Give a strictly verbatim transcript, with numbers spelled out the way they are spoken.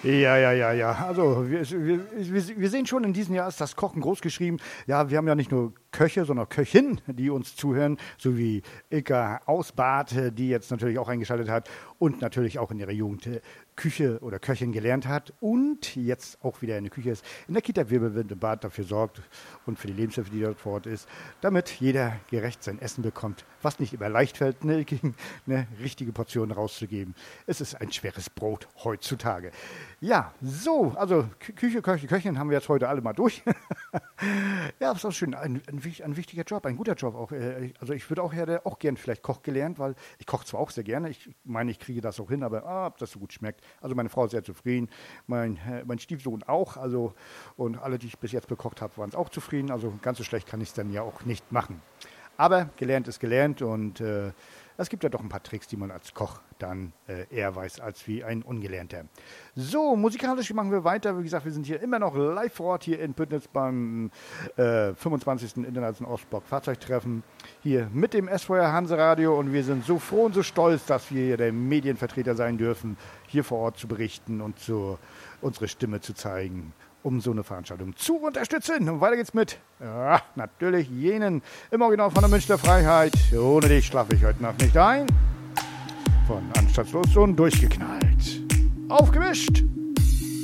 Ja, ja, ja, ja. Also wir, wir, wir sehen schon, in diesem Jahr ist das Kochen groß geschrieben. Ja, wir haben ja nicht nur Köche, sondern Köchinnen, die uns zuhören, sowie Ilka aus Bad, die jetzt natürlich auch eingeschaltet hat und natürlich auch in ihrer Jugend Küche oder Köchin gelernt hat und jetzt auch wieder in der Küche ist, in der Kita Wirbelwind im Bad dafür sorgt und für die Lebenshilfe, die dort vor Ort ist, damit jeder gerecht sein Essen bekommt, was nicht immer leicht fällt, eine, eine richtige Portion rauszugeben. Es ist ein schweres Brot heutzutage. Ja, so, also Küche, Köche, Köchin haben wir jetzt heute alle mal durch. Ja, das ist auch schön, ein, ein, ein wichtiger Job, ein guter Job auch. Also ich würde auch, auch gern vielleicht Koch gelernt, weil ich koche zwar auch sehr gerne, ich meine, ich kriege das auch hin, aber ah, ob das so gut schmeckt. Also meine Frau ist sehr zufrieden, mein, mein Stiefsohn auch, also und alle, die ich bis jetzt bekocht habe, waren es auch zufrieden, also ganz so schlecht kann ich es dann ja auch nicht machen. Aber gelernt ist gelernt und äh, es gibt ja doch ein paar Tricks, die man als Koch dann äh, eher weiß als wie ein Ungelernter. So, musikalisch machen wir weiter. Wie gesagt, wir sind hier immer noch live vor Ort hier in Püttnitz beim äh, fünfundzwanzigsten Internationalen Ostblock Fahrzeugtreffen hier mit dem S V R Hanseradio und wir sind so froh und so stolz, dass wir hier der Medienvertreter sein dürfen, hier vor Ort zu berichten und zu, unsere Stimme zu zeigen, um so eine Veranstaltung zu unterstützen. Und weiter geht's mit, ja, natürlich jenen im Original von der Münchner Freiheit. Ohne dich schlafe ich heute Nacht nicht ein. Von Anstandslos und durchgeknallt. Aufgemischt.